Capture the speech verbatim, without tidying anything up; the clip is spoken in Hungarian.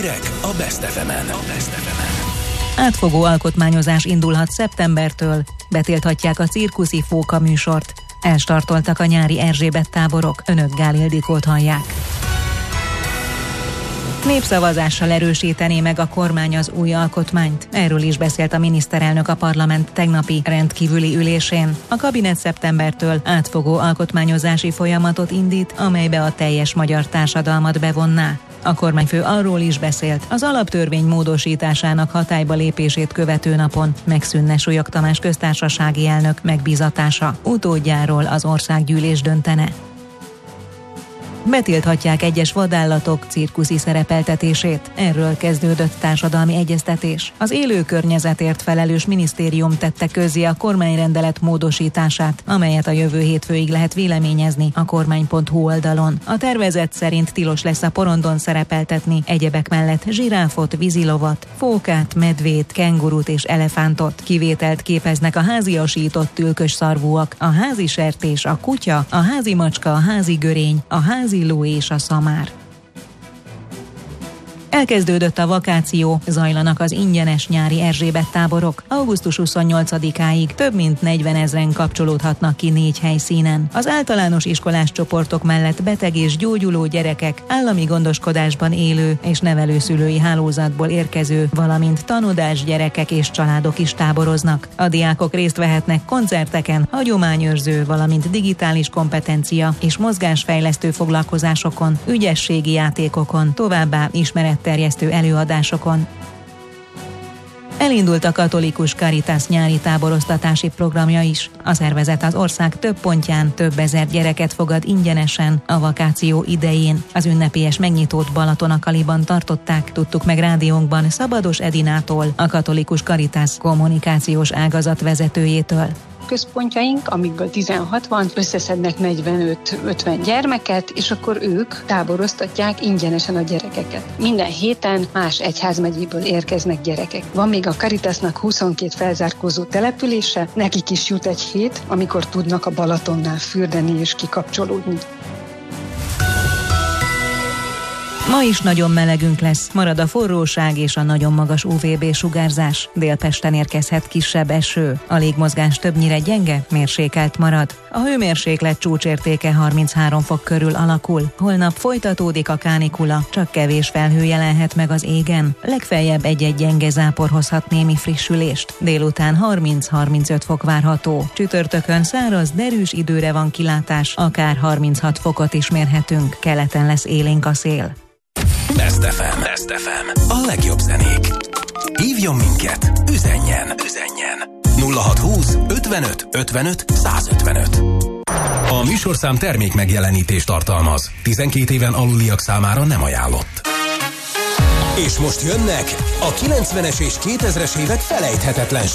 Hírek a Best ef emen. Átfogó alkotmányozás indulhat szeptembertől, betilthatják a cirkuszi Fóka műsort. Elstartoltak a nyári Erzsébet táborok, önök Gál Ildikót hallják. Népszavazással erősítené meg a kormány az új alkotmányt. Erről is beszélt a miniszterelnök a parlament tegnapi rendkívüli ülésén. A kabinet szeptembertől átfogó alkotmányozási folyamatot indít, amelybe a teljes magyar társadalmat bevonná. A kormányfő arról is beszélt, az alaptörvény módosításának hatályba lépését követő napon megszűnne Súlyog Tamás köztársasági elnök megbízatása. Utódjáról az országgyűlés döntene. Betilthatják egyes vadállatok cirkuszi szerepeltetését. Erről kezdődött társadalmi egyeztetés. Az élő környezetért felelős minisztérium tette közzé a kormányrendelet módosítását, amelyet a jövő hétfőig lehet véleményezni a kormány pont hu oldalon. A tervezet szerint tilos lesz a porondon szerepeltetni egyebek mellett zsiráfot, vízilovat, fókát, medvét, kengurut és elefántot. Kivételt képeznek a háziasított tülkös szarvúak, a házi sertés, a kutya, a házi macska, a házi görény, a házi ló és a szamár. Elkezdődött a vakáció, zajlanak az ingyenes nyári Erzsébet táborok. augusztus huszonnyolcadikáig több mint negyvenezren kapcsolódhatnak ki négy helyszínen. Az általános iskolás csoportok mellett beteg és gyógyuló gyerekek, állami gondoskodásban élő és nevelőszülői hálózatból érkező, valamint tanodás gyerekek és családok is táboroznak. A diákok részt vehetnek koncerteken, hagyományőrző, valamint digitális kompetencia és mozgásfejlesztő foglalkozásokon, ügyességi játékokon, továbbá ismeret terjesztő előadásokon. Elindult a katolikus Caritas nyári táboroztatási programja is. A szervezet az ország több pontján több ezer gyereket fogad ingyenesen a vakáció idején. Az ünnepélyes megnyitót Balatonakaliban tartották, tudtuk meg rádiónkban Szabados Edinától, a katolikus Caritas kommunikációs ágazat vezetőjétől. Központjaink, amikből tizenhat van, összeszednek negyvenöt-ötven gyermeket, és akkor ők táboroztatják ingyenesen a gyerekeket. Minden héten más egyházmegyéből érkeznek gyerekek. Van még a Caritasnak huszonkét felzárkózó települése, nekik is jut egy hét, amikor tudnak a Balatonnál fürdeni és kikapcsolódni. Ma is nagyon melegünk lesz, marad a forróság és a nagyon magas u vé bé sugárzás. Délpesten érkezhet kisebb eső, a légmozgás többnyire gyenge, mérsékelt marad. A hőmérséklet csúcsértéke harminchárom fok körül alakul. Holnap folytatódik a kánikula, csak kevés felhő jelenhet meg az égen. Legfeljebb egy-egy gyenge zápor hozhat némi frissülést. Délután harminc-harmincöt fok várható. Csütörtökön száraz, derűs időre van kilátás, akár harminchat fokot is mérhetünk. Keleten lesz élénk a szél. Best ef em. Best ef em. A legjobb zenék. Hívjon minket, üzenjen, üzenjen. nulla hatszázhúsz ötvenöt ötvenöt százötvenöt. A műsorszám termék megjelenítést tartalmaz. tizenkét éven aluliak számára nem ajánlott. És most jönnek a kilencvenes és kétezres évek felejthetetlen